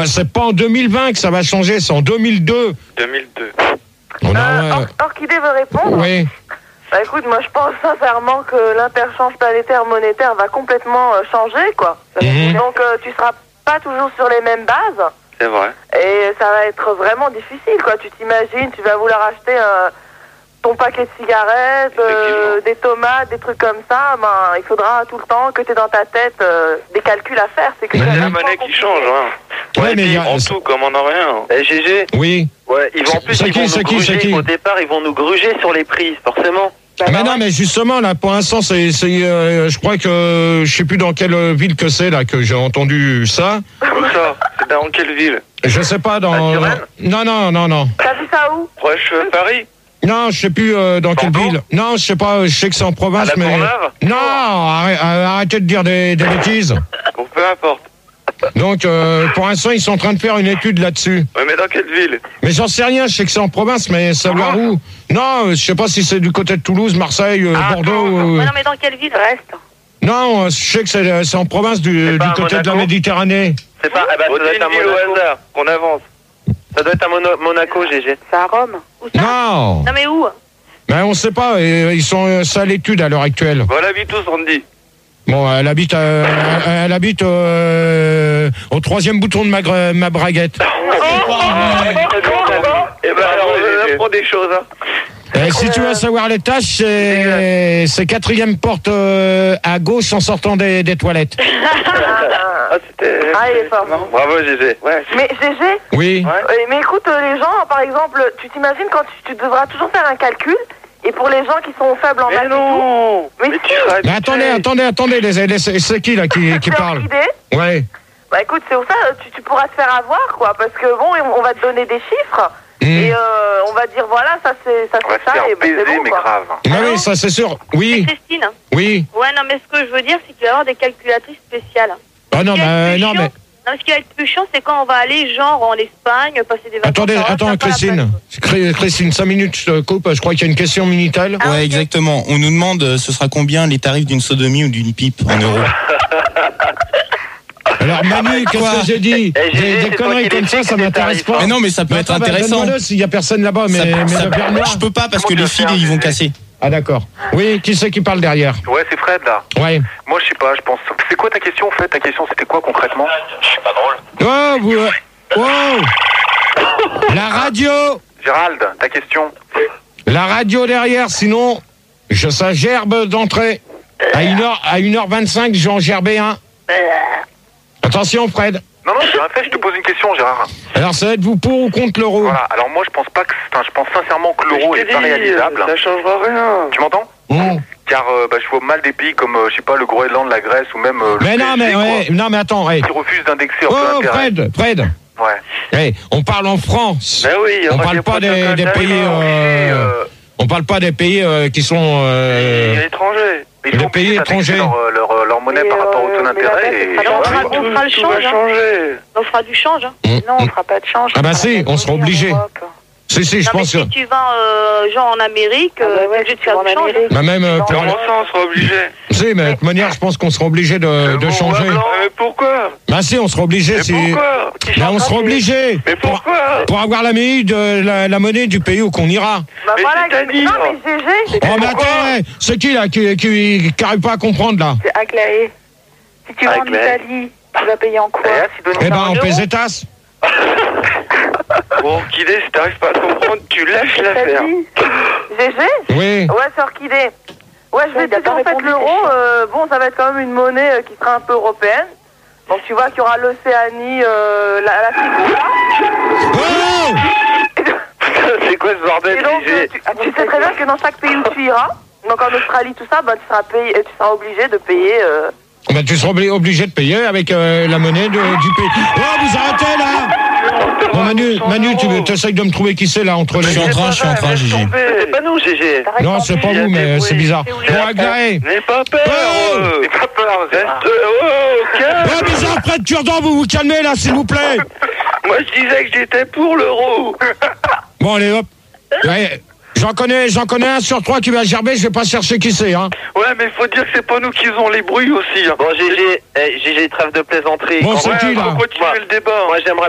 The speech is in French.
Ouais, c'est pas en 2020 que ça va changer, c'est en 2002. 2002. Orchidée veut répondre. Oui. Bah écoute, moi je pense sincèrement que l'interchange planétaire monétaire va complètement changer, quoi. Donc tu seras pas toujours sur les mêmes bases. C'est vrai. Et ça va être vraiment difficile, quoi. Tu t'imagines, tu vas vouloir acheter ton paquet de cigarettes, des tomates, des trucs comme ça. Ben, il faudra tout le temps que tu aies dans ta tête des calculs à faire. C'est la monnaie qui change, hein. Ouais, mais en tout, comme en rien. GG. Oui. Ouais, ils vont en plus, ils vont nous gruger. Au départ, ils vont nous gruger sur les prix, forcément. Mais non, mais justement, là, pour l'instant, je crois que, je sais plus dans quelle ville que c'est, là, que j'ai entendu ça. Où ça? C'est dans quelle ville? Je sais pas, dans... Non. T'as vu ça où? Proche Paris? Non, je sais plus dans quelle ville. Non, je sais pas, je sais que c'est en province, à la mais... Courneuve? Non, arrêtez de dire des bêtises. Bon, peu importe. Donc, pour l'instant, ils sont en train de faire une étude là-dessus. Ouais, mais dans quelle ville? Mais j'en sais rien, je sais que c'est en province, mais savoir où? Non, je sais pas si c'est du côté de Toulouse, Marseille, Bordeaux... Non, mais dans quelle ville reste? Non, je sais que c'est en province du côté de la Méditerranée. C'est pas... ça doit être un ville au hasard, qu'on avance. Ça doit être à Monaco, GG. C'est à Rome. Où ça? Non. Non, mais où? Mais on sait pas, ils sont ça à l'étude à l'heure actuelle. Voilà, vite tous, on te dit. Bon, elle habite au 3e bouton de ma braguette. Eh ben alors, on apprend des choses, hein. Si tu veux savoir les tâches, c'est 4e porte à gauche en sortant des toilettes. Il est fort. Bravo, GG. Ouais. Mais GG? Oui. Mais écoute, les gens, par exemple, tu t'imagines quand tu devras toujours faire un calcul, et pour les gens qui sont faibles en maths et tout... Mais tu seras... Mais attendez, c'est qui là qui parle? Orchidée. Ouais. Bah écoute, c'est pour ça, tu pourras te faire avoir, quoi, parce que bon, on va te donner des chiffres, et on va dire, voilà, ça c'est ça, et ben, c'est bon, mais quoi. grave. Oui, ça c'est sûr. Oui. C'est Christine. Oui. Ouais, non, mais ce que je veux dire, c'est qu'il va y avoir des calculatrices spéciales. Ah non, mais... Non, ce qui va être plus chiant, c'est quand on va aller, genre, en Espagne, passer des vacances. Attends, Christine, 5 minutes, je te coupe. Je crois qu'il y a une question Minitel. Ouais, okay. Exactement. On nous demande, ce sera combien les tarifs d'une sodomie ou d'une pipe en euros? Alors Manu, qu'est-ce que j'ai dit? Des conneries comme ça m'intéresse pas. Mais non, mais ça peut être intéressant. S'il y a personne là-bas, mais le père noir. Je peux pas parce que les fils ils vont casser. Ah d'accord. Oui, qui c'est qui parle derrière? Ouais, c'est Fred là. Ouais. Moi je sais pas, je pense. C'est quoi ta question en fait? Ta question c'était quoi concrètement? Je suis pas drôle. La radio. Gérald, ta question? La radio derrière, sinon ça gerbe d'entrée. À 1h25, j'en gerbais un. Attention Fred. Non, j'ai rien fait, je te pose une question, Gérard. Alors, ça va être vous pour ou contre l'euro? Voilà, alors moi, je pense sincèrement que l'euro est pas réalisable. Ça changera rien. Tu m'entends? Car je vois mal des pays comme, je sais pas, le Groenland, la Grèce ou même le PSG, non, mais attends, qui refusent d'indexer en plein intérêt. Fred. Ouais. On parle en France. Ben oui, on parle pas des pays... On parle pas des pays qui sont... étrangers. Des pays étrangers. Leur monnaie par rapport au taux d'intérêt. On fera le change. On fera du change. Non, on fera pas de change. Ah bah si, on sera obligé. Si, je pense que... Si tu vas genre en Amérique, tu es obligé de faire du change. Bah même pour... on sera obligé. Si, mais de toute manière, je pense qu'on sera obligé de changer. Mais pourquoi? Bah si, on sera obligé. Pourquoi? Bah on sera obligé. Mais pourquoi? Pour avoir la monnaie du pays où qu'on ira. Bah voilà, non mais GG. Oh mais attends, c'est qui là qui arrive pas à comprendre là? C'est Aglaé. Si tu vas en Italie, tu vas payer en quoi? Eh ben en pesetas. Bon, Orchidée, si t'arrives pas à comprendre, tu lâches l'affaire. GG? Oui. Ouais, c'est Orchidée. Ouais, je vais te dire, en fait, l'euro, bon, ça va être quand même une monnaie qui sera un peu européenne. Donc, tu vois qu'il y aura l'Océanie, l'Afrique, Oh! C'est quoi ce bordel? Et donc, tu sais très bien que dans chaque pays où tu iras, donc en Australie, tout ça, bah, tu seras obligé de payer... Bah, tu seras obligé de payer avec la monnaie du pays. Oh, vous arrêtez là! Bon, Manu, tu essayes de me trouver qui c'est là entre les... Je suis en train, Gigi. C'est pas nous, Gégé. Non, c'est pas vous, mais c'est bizarre. Bon, Aglaé. N'aie pas peur. N'aie pas peur. Oh, bizarre, Fred Turdan, vous calmez là, s'il vous plaît. Moi, je disais que j'étais pour l'euro. Bon, allez, hop. Ouais, j'en connais un sur 3 qui va gerber, je vais pas chercher qui c'est, hein. Ouais, mais il faut dire que c'est pas nous qui faisons les bruits aussi. Hein. Bon, GG, trêve de plaisanterie. Bon, c'est qui là? On va continuer le débat. Moi, j'aimerais